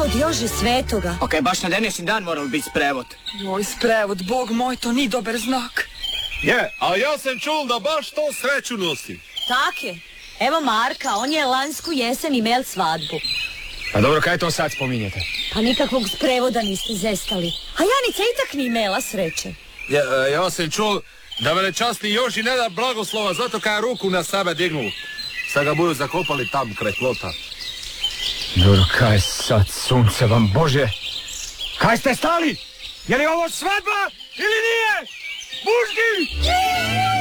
Od Jože Svetoga. Ok, baš na današnji dan moral biti sprevod. Joj, sprevod, Bog moj, to ni dobar znak. Je, a ja sam čul da baš to sreću nosi. Tak je. Evo Marka, on je lansku jesen imel svadbu. Pa dobro, kaj to sad spominjete? Pa nikakvog sprevoda niste zestali. A Janica itak ni imela sreće. Ja sam čul da velečasni Joži ne da blagoslova zato kaj ruku na sebe dignu. Sad ga budu zakopali tam kraj plota. Dobro, kaj sad, sunce vam Bože? Kaj ste stali? Je li ovo svadba ili nije? Muški!